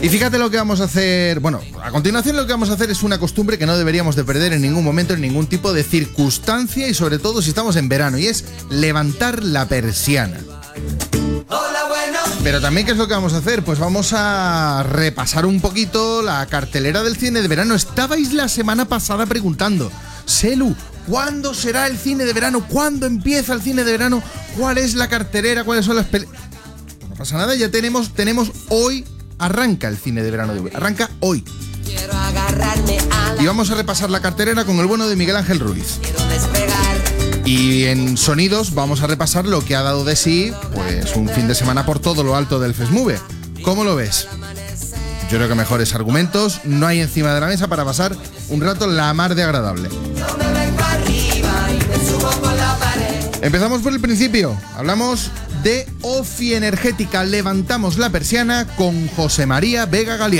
Y fíjate lo que vamos a hacer. Bueno, a continuación lo que vamos a hacer es una costumbre que no deberíamos de perder en ningún momento, en ningún tipo de circunstancia y sobre todo si estamos en verano, y es levantar la persiana. Pero también, ¿qué es lo que vamos a hacer? Pues vamos a repasar un poquito la cartelera del cine de verano. Estabais la semana pasada preguntando, Selu, ¿cuándo será el cine de verano? ¿Cuándo empieza el cine de verano? ¿Cuál es la cartelera? ¿Cuáles son las No pasa nada, ya tenemos hoy, arranca el cine de verano de hoy. Arranca hoy. Y vamos a repasar la cartelera con el bueno de Miguel Ángel Ruiz. Y en sonidos vamos a repasar lo que ha dado de sí, pues, un fin de semana por todo lo alto del FestMove. ¿Cómo lo ves? Yo creo que mejores argumentos no hay encima de la mesa para pasar un rato la mar de agradable. Empezamos por el principio. Hablamos de Ofi Energética. Levantamos la persiana con José María Vega Galiano.